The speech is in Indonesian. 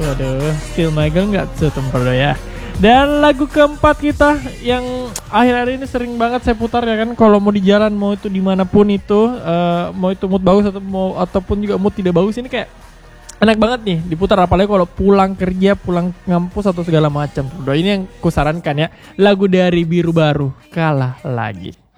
Waduh, Still My Girl nggak setempat ya. Dan lagu keempat kita yang akhir-akhir ini sering banget saya putar ya kan, kalau mau di jalan, mau itu dimanapun itu, mau itu mood bagus ataupun juga mood tidak bagus, ini kayak enak banget nih diputar, apalagi kalau pulang kerja, pulang ngampus atau segala macam. Ini yang kusarankan ya, lagu dari Biru Baru, Kalah Lagi.